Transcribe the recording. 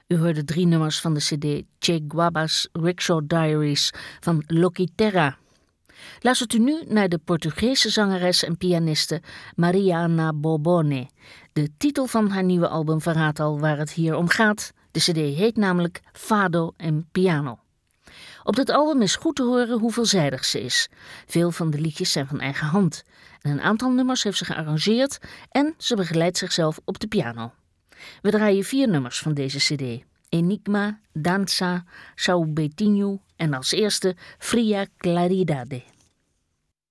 U hoorde 3 nummers van de cd Che Guaba's Rickshaw Diaries van Loki Terra. Luistert u nu naar de Portugese zangeres en pianiste Mariana Bobone. De titel van haar nieuwe album verraadt al waar het hier om gaat. De cd heet namelijk Fado en Piano. Op dit album is goed te horen hoe veelzijdig ze is. Veel van de liedjes zijn van eigen hand. En een aantal nummers heeft ze gearrangeerd en ze begeleidt zichzelf op de piano. We draaien 4 nummers van deze cd. Enigma, Danza, Sao Betinho en als eerste Fria Claridade.